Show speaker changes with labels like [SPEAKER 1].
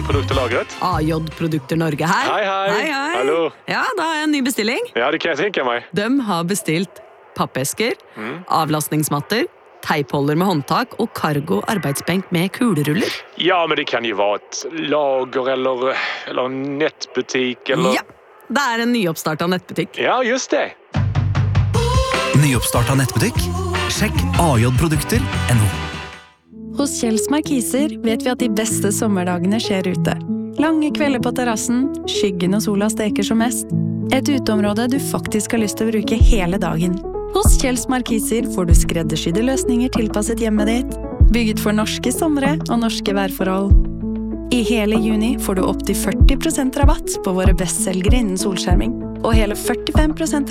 [SPEAKER 1] produkterlagret.
[SPEAKER 2] AJ Produkter Norge her.
[SPEAKER 1] Hei. Hallo.
[SPEAKER 2] Ja, da har jeg en ny bestilling.
[SPEAKER 1] Ja, det kan jeg tenke meg.
[SPEAKER 2] De har bestilt pappesker, avlastningsmatter, teipholder med håndtak og cargo arbeidsbenk med kuleruller.
[SPEAKER 1] Ja, men det kan jo være et lager eller nettbutikk eller...
[SPEAKER 2] Ja, det er en nyoppstartet nettbutikk.
[SPEAKER 1] Ja, just det.
[SPEAKER 3] Nyoppstartet nettbutikk? Sjekk ajprodukter.no.
[SPEAKER 4] Hos Kjells Markiser vet vi at de beste sommerdagene skjer ute. Lange kvelder på terrassen, skyggen og sola steker som mest. Et uteområde du faktisk har lyst til å bruke hele dagen. Hos Kjells Markiser får du skreddersydde løsninger tilpasset hjemmet ditt, bygget for norske somre og norske værforhold. I hele juni får du opp til 40% rabatt på våre bestselgere innen solskjerming, og hele 45%